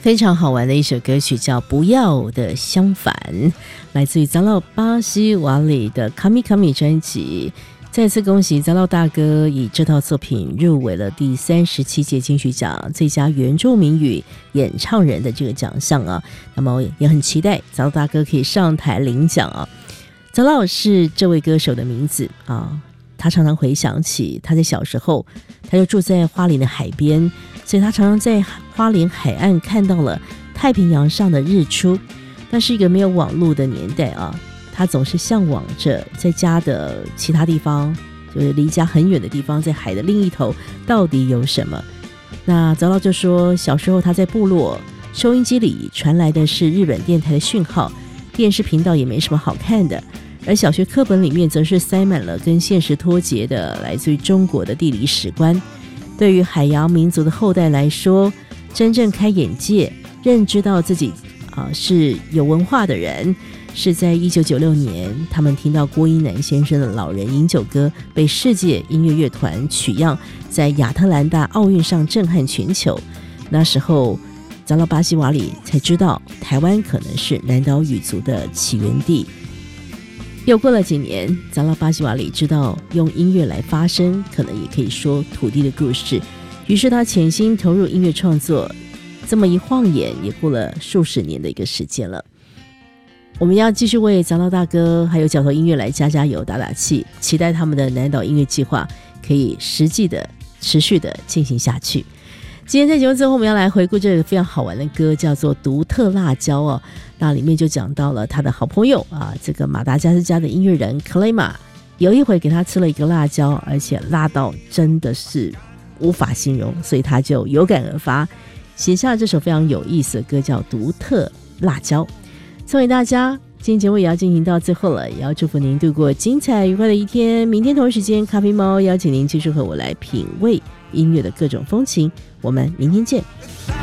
非常好玩的一首歌曲叫《不要的相反》，来自于扎拉巴西瓦里的《卡米卡米》专辑。再次恭喜扎拉大哥以这套作品入围了第37届金曲奖最佳原住民语演唱人的这个奖项啊。那么也很期待扎拉大哥可以上台领奖啊。扎拉是这位歌手的名字啊，他常常回想起他在小时候，他就住在花莲的海边，所以他常常在花莲海岸看到了太平洋上的日出。那是一个没有网络的年代啊，他总是向往着在家的其他地方，就是离家很远的地方，在海的另一头到底有什么。那早老就说，小时候他在部落，收音机里传来的是日本电台的讯号，电视频道也没什么好看的，而小学课本里面则是塞满了跟现实脱节的来自于中国的地理史观。对于海洋民族的后代来说，真正开眼界认知到自己是有文化的人，是在1996年他们听到郭英男先生的《老人饮酒歌》被世界音乐乐团取样，在亚特兰大奥运上震撼全球。那时候扎拉巴西瓦里才知道台湾可能是南岛语族的起源地。又过了几年，扎拉巴西瓦里知道用音乐来发声可能也可以说土地的故事，于是他潜心投入音乐创作。这么一晃眼也过了数十年的一个时间了。我们要继续为扎拉大哥还有角头音乐来加加油打打气，期待他们的南岛音乐计划可以实际的持续的进行下去。今天在节目最后我们要来回顾这个非常好玩的歌，叫做《独特辣椒》哦。那里面就讲到了他的好朋友这个马达加斯加的音乐人克雷玛，有一回给他吃了一个辣椒，而且辣到真的是无法形容，所以他就有感而发，写下了这首非常有意思的歌，叫《独特辣椒》，送给大家。今天节目也要进行到最后了，也要祝福您度过精彩愉快的一天。明天同一时间，咖啡猫邀请您继续和我来品味音乐的各种风情。我们明天见。